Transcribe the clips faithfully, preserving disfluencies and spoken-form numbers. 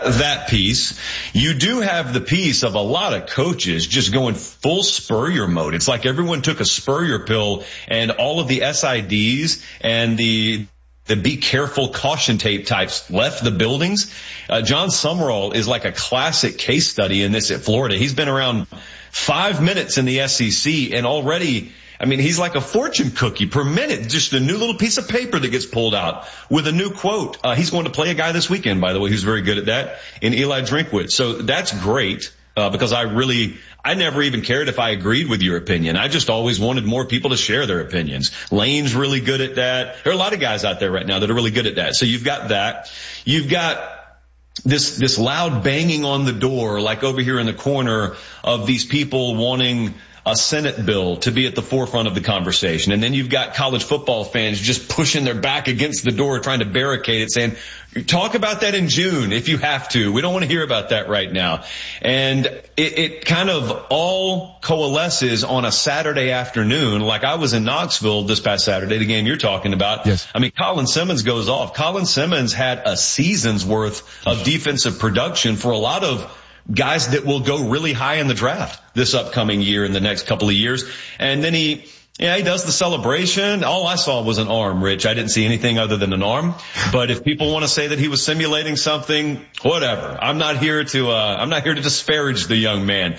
that piece. You do have the piece of a lot of coaches just going full Spurrier mode. It's like everyone took a Spurrier pill and all of the S I Ds and the the be careful caution tape types left the buildings. Uh, John Summerall is like a classic case study in this at Florida. He's been around five minutes in the S E C and already, I mean, he's like a fortune cookie per minute. Just a new little piece of paper that gets pulled out with a new quote. Uh, he's going to play a guy this weekend, by the way, who's very good at that, in Eli Drinkwitz. So that's great. Uh, because I really, I never even cared if I agreed with your opinion. I just always wanted more people to share their opinions. Lane's really good at that. There are a lot of guys out there right now that are really good at that. So you've got that. You've got this, this loud banging on the door, like over here in the corner, of these people wanting a Senate bill to be at the forefront of the conversation. And then you've got college football fans just pushing their back against the door, trying to barricade it, saying, talk about that in June if you have to. We don't want to hear about that right now. And it, it kind of all coalesces on a Saturday afternoon. Like I was in Knoxville this past Saturday, the game you're talking about. Yes. I mean, Colin Simmons goes off. Colin Simmons had a season's worth of defensive production for a lot of guys that will go really high in the draft this upcoming year in the next couple of years. And then he, yeah, he does the celebration. All I saw was an arm, Rich. I didn't see anything other than an arm. But if people want to say that he was simulating something, whatever. I'm not here to, uh, I'm not here to disparage the young man.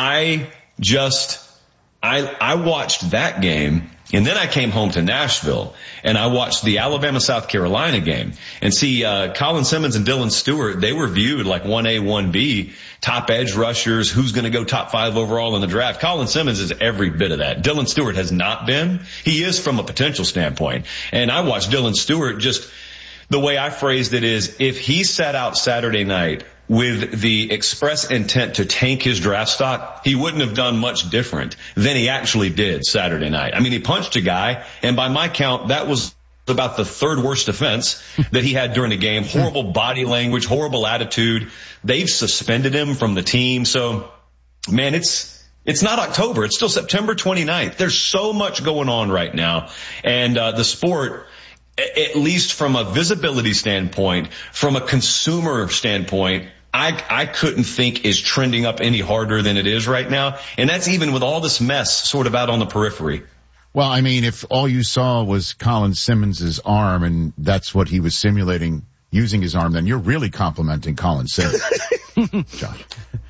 I just, I, I watched that game. And then I came home to Nashville and I watched the Alabama-South Carolina game. And see, uh, Colin Simmons and Dylan Stewart, they were viewed like one A, one B, top edge rushers, who's going to go top five overall in the draft. Colin Simmons is every bit of that. Dylan Stewart has not been. He is from a potential standpoint. And I watched Dylan Stewart just, the way I phrased it is, if he sat out Saturday night with the express intent to tank his draft stock, he wouldn't have done much different than he actually did Saturday night. I mean, he punched a guy, and by my count, that was about the third worst offense that he had during the game. Horrible body language, horrible attitude. They've suspended him from the team. So, man, it's it's not October. It's still September twenty-ninth. There's so much going on right now. And uh the sport, at least from a visibility standpoint, from a consumer standpoint, I, I couldn't think is trending up any harder than it is right now. And that's even with all this mess sort of out on the periphery. Well, I mean, if all you saw was Colin Simmons' arm and that's what he was simulating using his arm, then you're really complimenting Colin Simmons. Josh.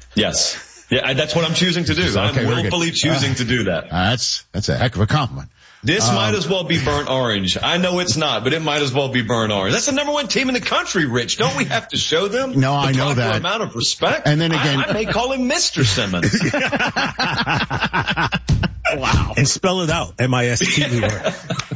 Yes. Yeah, I, that's what I'm choosing to do. Okay, I'm willfully choosing uh, to do that. Uh, that's, that's a heck of a compliment. This um, might as well be burnt orange. I know it's not, but it might as well be burnt orange. That's the number one team in the country, Rich. Don't we have to show them no, I the know proper that. amount of respect? And then again, I, I may call him Mister Simmons. Wow. And spell it out. M I S T E R.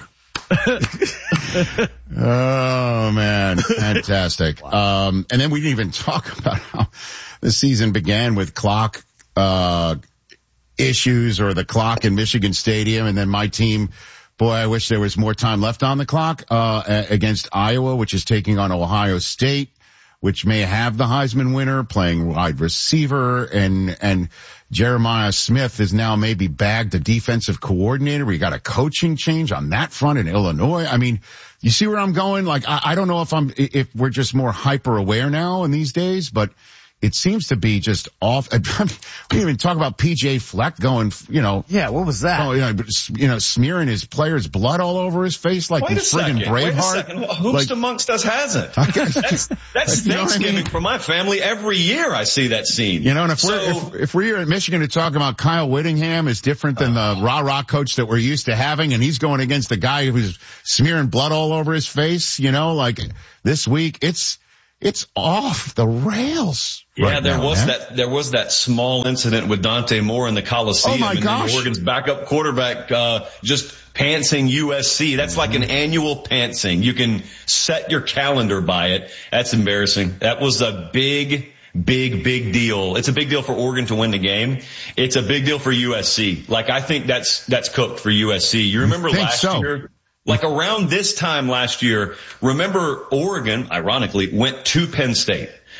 Oh, man. Fantastic. Wow. Um, and then we didn't even talk about how the season began with clock, uh, issues or the clock in Michigan Stadium. And then my team, boy, I wish there was more time left on the clock, uh, against Iowa, which is taking on Ohio State, which may have the Heisman winner playing wide receiver, and, and Jeremiah Smith is now maybe bagged a defensive coordinator. We got a coaching change on that front in Illinois. I mean, you see where I'm going? Like, I, I don't know if I'm, if we're just more hyper aware now in these days, but it seems to be just off. We didn't even talk about P J Fleck going, you know. Yeah, what was that? Oh, you know, you know, smearing his players' blood all over his face like Wait he's friggin' Braveheart. Wait a second. Well, who's like, amongst us hasn't? That's, that's you know Thanksgiving I mean? For my family. Every year I see that scene. You know, and if so, we're, if, if we're here at Michigan to talk about Kyle Whittingham is different than the rah-rah coach that we're used to having, and he's going against the guy who's smearing blood all over his face, you know, like this week, it's, It's off the rails. Yeah, right there now, was man. that, there was that small incident with Dante Moore in the Coliseum. Oh my gosh. And Oregon's backup quarterback, uh, just pantsing U S C. That's like an annual pantsing. You can set your calendar by it. That's embarrassing. That was a big, big, big deal. It's a big deal for Oregon to win the game. It's a big deal for U S C. Like, I think that's, that's cooked for U S C. You remember you last so? year? Like around this time last year, remember Oregon, ironically, went to Penn State.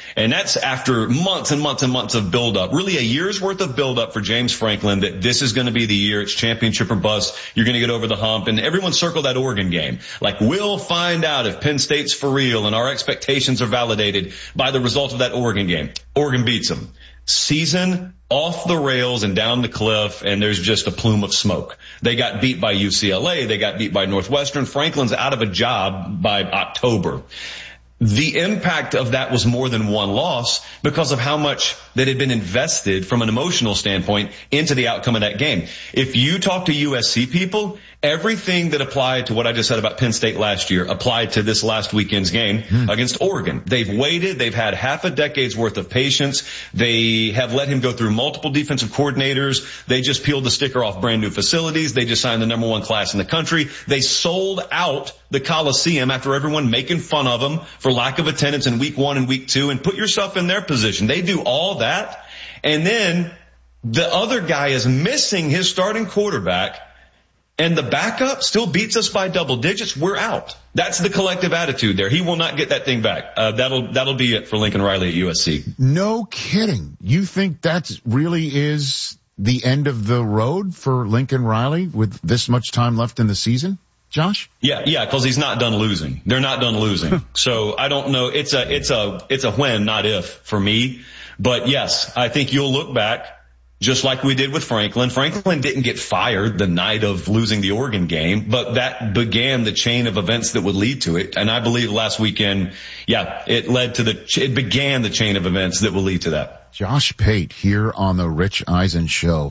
And that's after months and months and months of buildup, really a year's worth of buildup for James Franklin, that this is going to be the year. It's championship or bust. You're going to get over the hump. And everyone circled that Oregon game. Like, we'll find out if Penn State's for real and our expectations are validated by the result of that Oregon game. Oregon beats them. Season off the rails and down the cliff, and there's just a plume of smoke. They got beat by U C L A. They got beat by Northwestern. Franklin's out of a job by October. The impact of that was more than one loss because of how much that had been invested from an emotional standpoint into the outcome of that game. If you talk to U S C people, everything that applied to what I just said about Penn State last year applied to this last weekend's game hmm. against Oregon. They've waited. They've had half a decade's worth of patience. They have let him go through multiple defensive coordinators. They just peeled the sticker off brand new facilities. They just signed the number one class in the country. They sold out the Coliseum after everyone making fun of them for lack of attendance in week one and week two, and put yourself in their position. They do all that. And then the other guy is missing his starting quarterback, and the backup still beats us by double digits. We're out. That's the collective attitude there. He will not get that thing back. Uh, that'll, that'll be it for Lincoln Riley at U S C. No kidding. You think that really is the end of the road for Lincoln Riley with this much time left in the season, Josh? Yeah, yeah, because he's not done losing. They're not done losing. So I don't know. It's a, it's a, it's a when, not if for me. But yes, I think you'll look back just like we did with Franklin. Franklin didn't get fired the night of losing the Oregon game, but that began the chain of events that would lead to it. And I believe last weekend, yeah, it led to the, it began the chain of events that will lead to that. Josh Pate here on the Rich Eisen Show.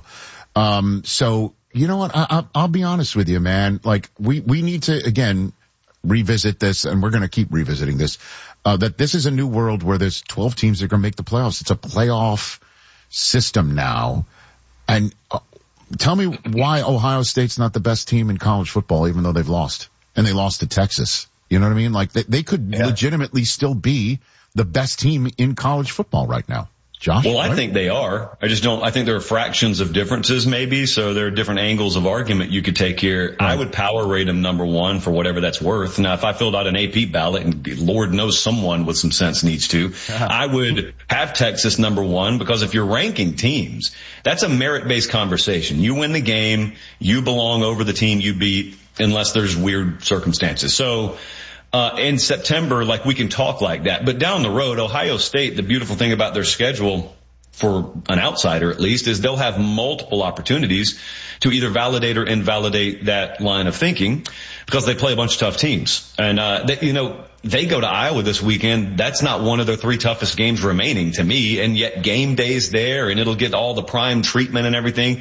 Um, so, you know what? I, I, I'll be honest with you, man. Like, we, we need to, again, revisit this, and we're going to keep revisiting this, uh, that this is a new world where there's twelve teams that are going to make the playoffs. It's a playoff system now. And uh, tell me why Ohio State's not the best team in college football, even though they've lost. And they lost to Texas. You know what I mean? Like, they, they could yeah. legitimately still be the best team in college football right now. Josh? Well, I right? think they are. I just don't, I think there are fractions of differences maybe, so there are different angles of argument you could take here. Right. I would power rate them number one for whatever that's worth. Now, if I filled out an A P ballot, and Lord knows someone with some sense needs to, uh-huh. I would have Texas number one, because if you're ranking teams, that's a merit-based conversation. You win the game, you belong over the team you beat, unless there's weird circumstances. So, Uh, in September, like, we can talk like that. But down the road, Ohio State, the beautiful thing about their schedule, for an outsider at least, is they'll have multiple opportunities to either validate or invalidate that line of thinking, because they play a bunch of tough teams. And, uh, they, you know, they go to Iowa this weekend. That's not one of their three toughest games remaining to me. And yet game day's there, and it'll get all the prime treatment and everything.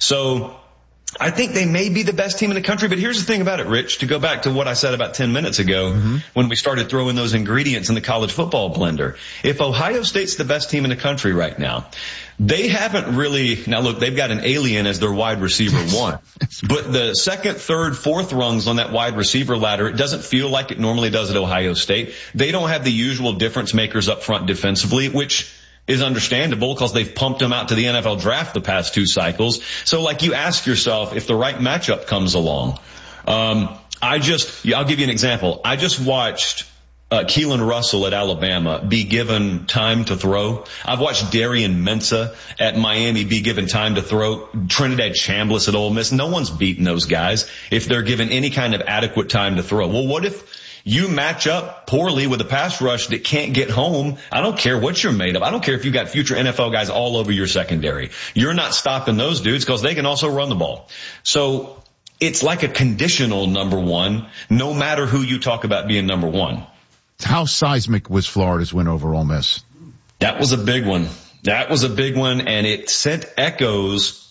So I think they may be the best team in the country, but here's the thing about it, Rich, to go back to what I said about ten minutes ago, mm-hmm. when we started throwing those ingredients in the college football blender. If Ohio State's the best team in the country right now, they haven't really, now look, they've got an alien as their wide receiver one, but the second, third, fourth rungs on that wide receiver ladder, it doesn't feel like it normally does at Ohio State. They don't have the usual difference makers up front defensively, which is understandable because they've pumped him out to the N F L draft the past two cycles. So, like, you ask yourself, if the right matchup comes along, um, I just, I'll give you an example. I just watched uh, Keelan Russell at Alabama be given time to throw. I've watched Darian Mensah at Miami be given time to throw. Trinidad Chambliss at Ole Miss. No one's beaten those guys if they're given any kind of adequate time to throw. Well, what if you match up poorly with a pass rush that can't get home? I don't care what you're made of. I don't care if you got future N F L guys all over your secondary. You're not stopping those dudes because they can also run the ball. So it's like a conditional number one, no matter who you talk about being number one. How seismic was Florida's win over Ole Miss? That was a big one. That was a big one, and it sent echoes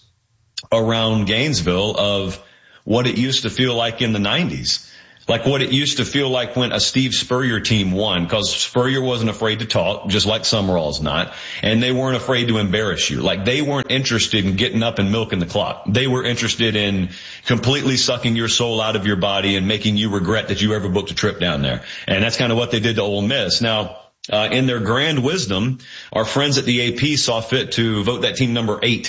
around Gainesville of what it used to feel like in the nineties. Like what it used to feel like when a Steve Spurrier team won, because Spurrier wasn't afraid to talk, just like Summerall's not, and they weren't afraid to embarrass you. Like, they weren't interested in getting up and milking the clock. They were interested in completely sucking your soul out of your body and making you regret that you ever booked a trip down there. And that's kind of what they did to Ole Miss. Now, uh, in their grand wisdom, our friends at the A P saw fit to vote that team number eight.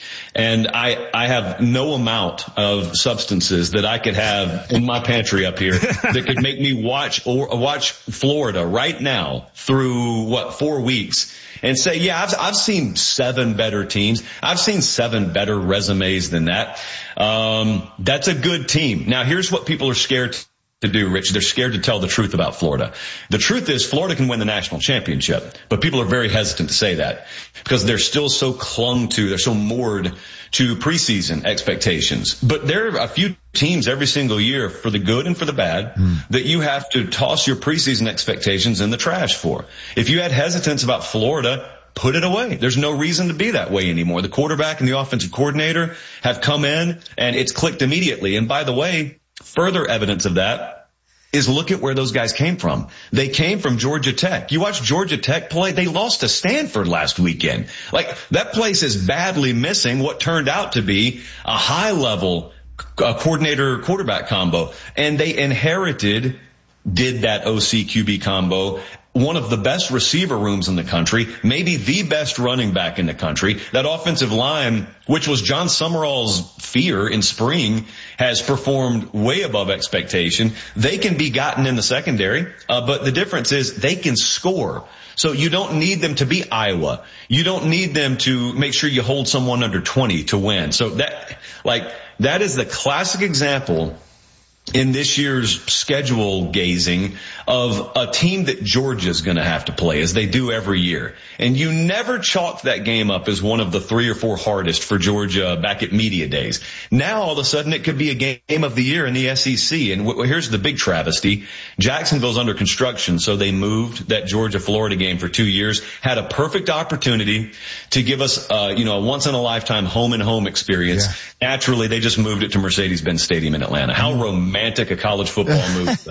And I, I have no amount of substances that I could have in my pantry up here that could make me watch or watch Florida right now through what, four weeks and say, yeah, I've, I've seen seven better teams. I've seen seven better resumes than that. Um, that's a good team. Now here's what people are scared to to do, Rich. They're scared to tell the truth about Florida. The truth is Florida can win the national championship, but people are very hesitant to say that because they're still so clung to, they're so moored to preseason expectations. But there are a few teams every single year, for the good and for the bad, mm. that you have to toss your preseason expectations in the trash for. If you had hesitance about Florida, put it away. There's no reason to be that way anymore. The quarterback and the offensive coordinator have come in and it's clicked immediately. And by the way, further evidence of that is look at where those guys came from. They came from Georgia Tech. You watch Georgia Tech play, they lost to Stanford last weekend. Like, that place is badly missing what turned out to be a high level uh, coordinator quarterback combo. And they inherited, did that O C Q B combo, one of the best receiver rooms in the country, maybe the best running back in the country. That offensive line, which was John Summerall's fear in spring, has performed way above expectation. They can be gotten in the secondary, uh, but the difference is they can score. So you don't need them to be Iowa. You don't need them to make sure you hold someone under twenty to win. So that, like, that is the classic example in this year's schedule gazing of a team that Georgia's going to have to play, as they do every year. And you never chalked that game up as one of the three or four hardest for Georgia back at media days. Now all of a sudden it could be a game of the year in the S E C. And w- here's the big travesty. Jacksonville's under construction, so they moved that Georgia-Florida game for two years, had a perfect opportunity to give us, uh, you know, a once-in-a-lifetime home-and-home experience. Yeah. Naturally, they just moved it to Mercedes-Benz Stadium in Atlanta. How romantic. Romantic a college football move.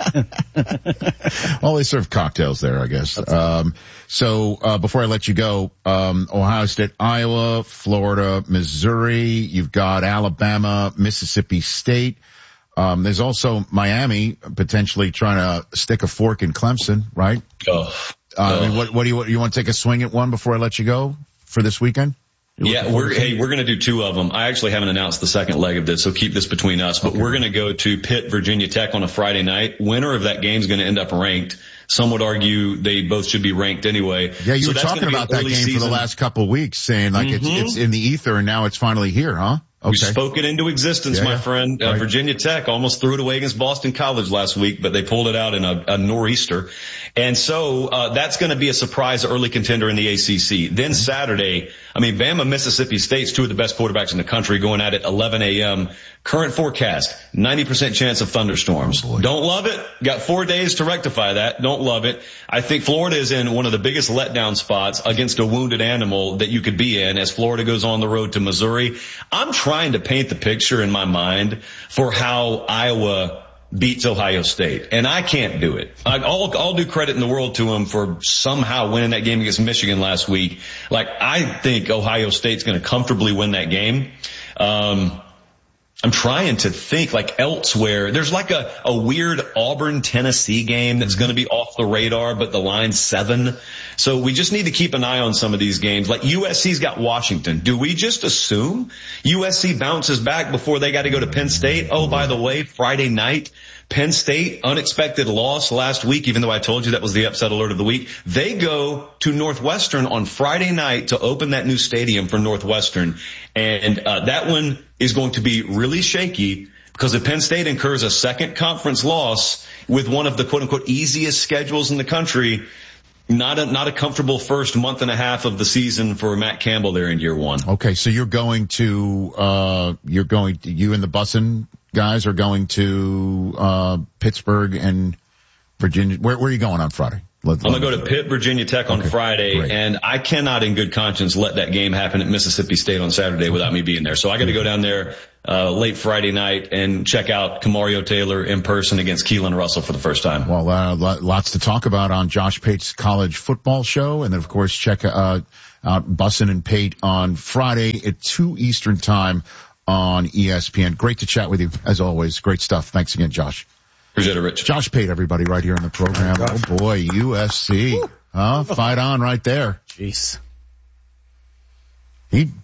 Well, they serve cocktails there, I guess. Um, so, uh, before I let you go, um, Ohio State, Iowa, Florida, Missouri, you've got Alabama, Mississippi State. Um, there's also Miami potentially trying to stick a fork in Clemson, right? Oh. Uh, oh. I mean, what, what do you, you want to take a swing at one before I let you go for this weekend? Yeah, we're, hey, we're going to do two of them. I actually haven't announced the second leg of this, so keep this between us. But okay. We're going to go to Pitt, Virginia Tech on a Friday night. Winner of that game is going to end up ranked. Some would argue they both should be ranked anyway. Yeah, you so were talking about that game season. For the last couple of weeks, saying like mm-hmm. it's, it's in the ether and now it's finally here, huh? Okay. We spoke it into existence, yeah, my yeah. friend. Uh, right. Virginia Tech almost threw it away against Boston College last week, but they pulled it out in a, a nor'easter. And so uh that's going to be a surprise early contender in the A C C. Then Saturday, I mean, Bama, Mississippi State's two of the best quarterbacks in the country going at it eleven a.m. Current forecast, ninety percent chance of thunderstorms. Oh, don't love it. Got four days to rectify that. Don't love it. I think Florida is in one of the biggest letdown spots against a wounded animal that you could be in as Florida goes on the road to Missouri. I'm trying to paint the picture in my mind for how Iowa beats Ohio State, and I can't do it. I, I'll, I'll do credit in the world to them for somehow winning that game against Michigan last week. Like, I think Ohio State's going to comfortably win that game. Um, I'm trying to think like elsewhere. There's like a, a weird Auburn, Tennessee game that's going to be off the radar, but the line's seven. So we just need to keep an eye on some of these games. Like U S C's got Washington. Do we just assume U S C bounces back before they got to go to Penn State? Oh, by the way, Friday night, Penn State, unexpected loss last week, even though I told you that was the upset alert of the week. They go to Northwestern on Friday night to open that new stadium for Northwestern. And uh, that one is going to be really shaky because if Penn State incurs a second conference loss with one of the quote-unquote easiest schedules in the country, not a, not a comfortable first month and a half of the season for Matt Campbell there in year one. Okay, so you're going to, uh, you're going to, you and the Bussin' guys are going to, uh, Pittsburgh and Virginia. Where, where are you going on Friday? Let, I'm going to go to Pitt, Virginia Tech on okay, Friday, great. And I cannot in good conscience let that game happen at Mississippi State on Saturday without me being there. So I got to go down there uh late Friday night and check out Kamario Taylor in person against Keelan Russell for the first time. Well, uh, lots to talk about on Josh Pate's college football show. And then, of course, check uh out Bussin' and Pate on Friday at two Eastern time on E S P N. Great to chat with you, as always. Great stuff. Thanks again, Josh. Appreciate it, Rich. Josh Pate, everybody, right here on the program. Oh, oh boy, U S C. Woo. Huh? Fight on right there. Jeez. He,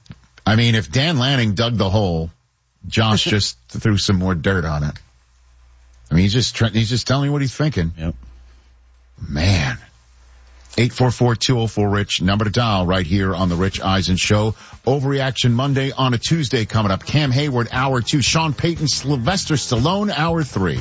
I mean, if Dan Lanning dug the hole, Josh just threw some more dirt on it. I mean, he's just trying, he's just telling you what he's thinking. Yep. Man. eight four four, two oh four, RICH, number to dial right here on the Rich Eisen Show. Overreaction Monday on a Tuesday coming up. Cam Hayward, hour two. Sean Payton, Sylvester Stallone, hour three.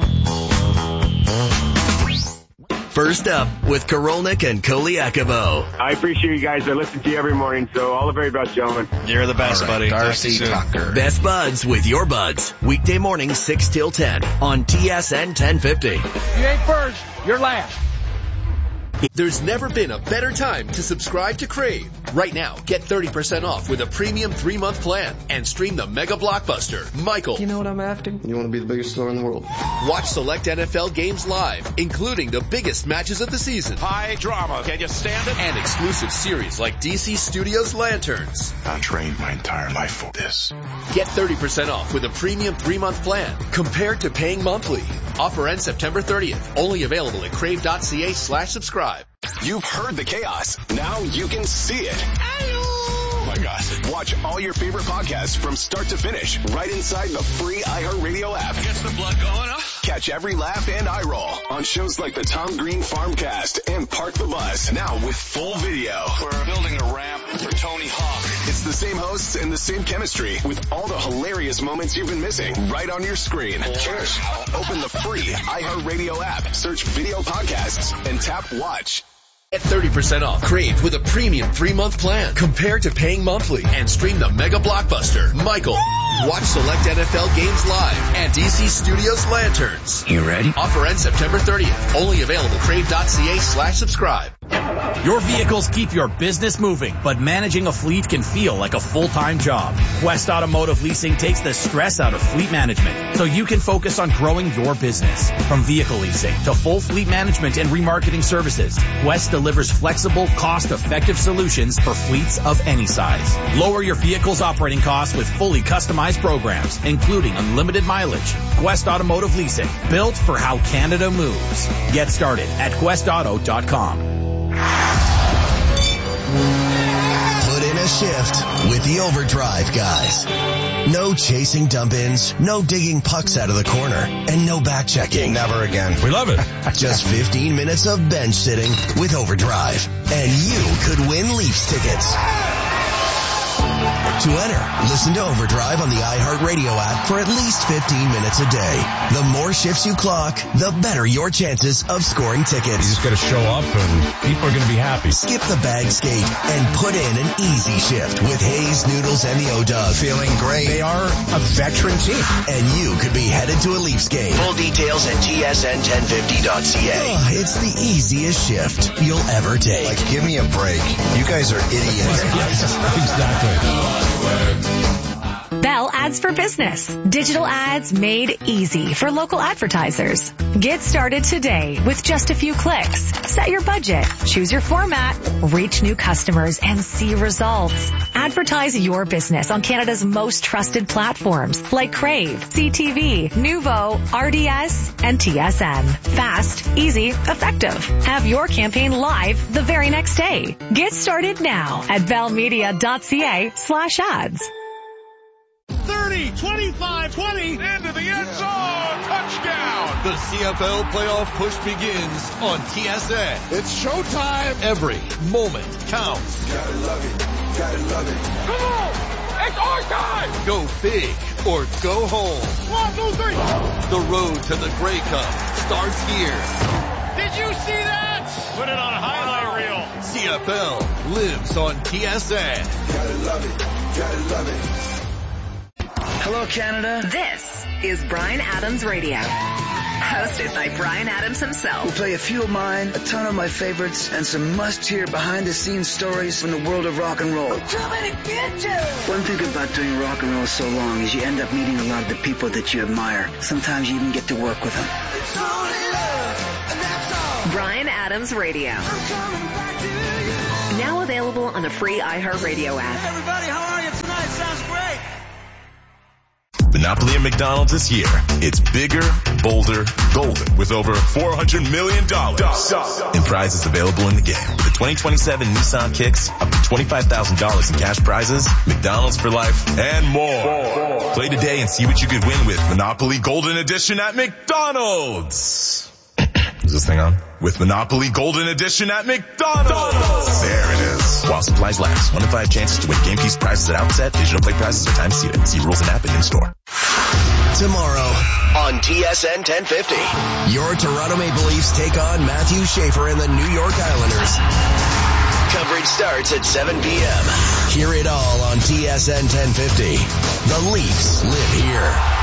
First up with Korolnik and Koliakovo. I appreciate you guys. I listen to you every morning, so all the very best, gentlemen. You're the best, All right, buddy. Darcy Tucker. Best buds with your buds. Weekday morning, six till ten on T S N ten fifty. You ain't first, you're last. There's never been a better time to subscribe to Crave. Right now, get thirty percent off with a premium three-month plan and stream the mega blockbuster, Michael. You know what I'm after? You want to be the biggest star in the world. Watch select N F L games live, including the biggest matches of the season. High drama. Can you stand it? And exclusive series like D C Studios Lanterns. I trained my entire life for this. Get thirty percent off with a premium three-month plan compared to paying monthly. Offer ends September thirtieth. Only available at crave.ca slash subscribe. You've heard the chaos. Now you can see it. Oh my gosh. Watch all your favorite podcasts from start to finish right inside the free iHeartRadio app. Gets the blood going up. Catch every laugh and eye roll on shows like the Tom Green Farmcast and Park the Bus. Now with full video. We're building a ramp for Tony Hawk. It's the same hosts and the same chemistry with all the hilarious moments you've been missing right on your screen. Cheers. Open the free iHeartRadio app, search video podcasts, and tap watch. Get thirty percent off Crave with a premium three-month plan compared to paying monthly and stream the mega blockbuster, Michael. Watch select N F L games live and D C Studios Lanterns. You ready? Offer ends September thirtieth. Only available crave.ca slash subscribe. Your vehicles keep your business moving, but managing a fleet can feel like a full-time job. Quest Automotive Leasing takes the stress out of fleet management so you can focus on growing your business. From vehicle leasing to full fleet management and remarketing services, Quest delivers flexible, cost-effective solutions for fleets of any size. Lower your vehicle's operating costs with fully customized programs, including unlimited mileage. Quest Automotive Leasing, built for how Canada moves. Get started at quest auto dot com. Put in a shift with the Overdrive guys. No chasing dump-ins, no digging pucks out of the corner, and no back-checking. Never again. We love it. Just fifteen minutes of bench sitting with Overdrive. And you could win Leafs tickets. To enter, listen to Overdrive on the iHeartRadio app for at least fifteen minutes a day. The more shifts you clock, the better your chances of scoring tickets. You just got to show up and people are going to be happy. Skip the bag skate and put in an easy shift with Hayes, Noodles, and the O-Dog. Feeling great. They are a veteran team. And you could be headed to a Leafs game. Full details at T S N ten fifty dot C A. Oh, it's the easiest shift you'll ever take. Like, give me a break. You guys are idiots. Exactly. Bell Ads for Business. Digital ads made easy for local advertisers. Get started today with just a few clicks. Set your budget, choose your format, reach new customers, and see results. Advertise your business on Canada's most trusted platforms like Crave, C T V, Nuvo, R D S, and T S N. Fast, easy, effective. Have your campaign live the very next day. Get started now at bellmedia.ca slash ads. thirty, twenty-five, twenty, into the end zone, touchdown. The C F L playoff push begins on T S N. It's showtime. Every moment counts. Gotta love it, gotta love it. Come on, it's our time. Go big or go home. One, two, three. The road to the Grey Cup starts here. Did you see that? Put it on a highlight reel. C F L lives on T S N. Gotta love it, gotta love it. Hello, Canada. This is Bryan Adams Radio, hosted by Bryan Adams himself. We'll play a few of mine, a ton of my favorites, and some must-hear behind-the-scenes stories from the world of rock and roll. Too many bitches! One thing about doing rock and roll so long is you end up meeting a lot of the people that you admire. Sometimes you even get to work with them. It's only love, and that's all. Bryan Adams Radio. I'm coming back to you. Now available on the free iHeartRadio app. Hey, everybody, how are you tonight? Sounds great. Monopoly at McDonald's is here. It's bigger, bolder, golden with over four hundred million dollars in prizes available in the game. With the twenty twenty-seven Nissan Kicks, up to twenty-five thousand dollars in cash prizes, McDonald's for life, and more. Play today and see what you could win with Monopoly Golden Edition at McDonald's. Is this thing on? With Monopoly Golden Edition at McDonald's. There it is. While supplies last. One in five chances to win game piece prizes at outset. Digital play prizes are time seated. See rules and app and in-store. Tomorrow on T S N ten fifty, your Toronto Maple Leafs take on Matthew Schaefer and the New York Islanders. Coverage starts at seven p.m. Hear it all on T S N ten fifty. The Leafs live here.